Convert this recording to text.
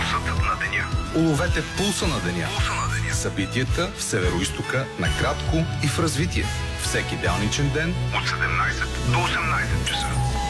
Пулсът на деня. Уловете пулса на деня. Събитията в Североизтока накратко и в развитие. Всеки бялничен ден От 17 до 18 часа.